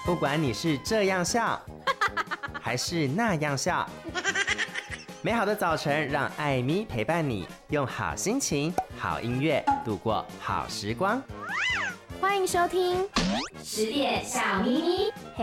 不管你是这样笑，还是那样笑，美好的早晨让艾咪陪伴你，用好心情、好音乐度过好时光。 欢迎收听 10点小咪咪